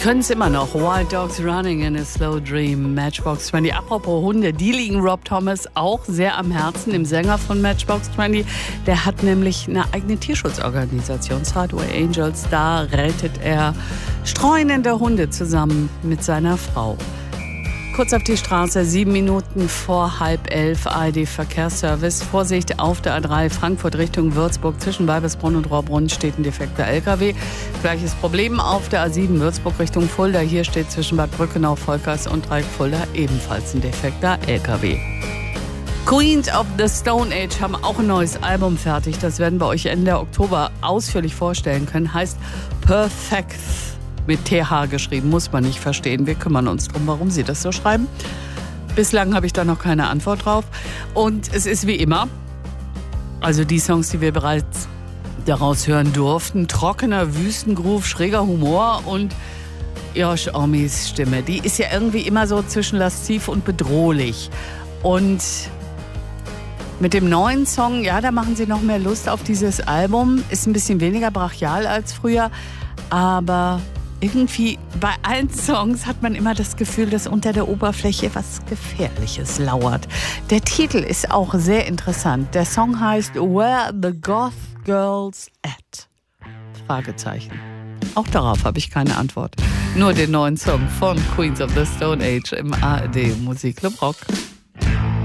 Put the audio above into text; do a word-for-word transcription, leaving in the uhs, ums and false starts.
können es immer noch. Wild Dogs Running in a Slow Dream, Matchbox zwanzig. Apropos Hunde, die liegen Rob Thomas auch sehr am Herzen, dem Sänger von Matchbox zwanzig. Der hat nämlich eine eigene Tierschutzorganisation, Sideway Angels. Da rettet er streunende Hunde zusammen mit seiner Frau. Kurz auf die Straße, sieben Minuten vor halb elf, A R D-Verkehrsservice. Vorsicht, auf der A drei Frankfurt Richtung Würzburg. Zwischen Weibelsbrunn und Rohrbrunn steht ein defekter L K W. Gleiches Problem auf der A sieben Würzburg Richtung Fulda. Hier steht zwischen Bad Brückenau, Volkers und Dreieck-Fulda ebenfalls ein defekter L K W. Queens of the Stone Age haben auch ein neues Album fertig. Das werden wir euch Ende Oktober ausführlich vorstellen können. Heißt Perfect. Mit T H geschrieben, muss man nicht verstehen. Wir kümmern uns darum, warum sie das so schreiben. Bislang habe ich da noch keine Antwort drauf. Und es ist wie immer, also die Songs, die wir bereits daraus hören durften, trockener Wüstengroove, schräger Humor und Josh Hommes Stimme. Die ist ja irgendwie immer so zwischen lasziv und bedrohlich. Und mit dem neuen Song, ja, da machen sie noch mehr Lust auf dieses Album. Ist ein bisschen weniger brachial als früher, aber irgendwie bei allen Songs hat man immer das Gefühl, dass unter der Oberfläche was Gefährliches lauert. Der Titel ist auch sehr interessant. Der Song heißt Where the Goth Girls At? Fragezeichen. Auch darauf habe ich keine Antwort. Nur den neuen Song von Queens of the Stone Age im A R D Musikclub Rock.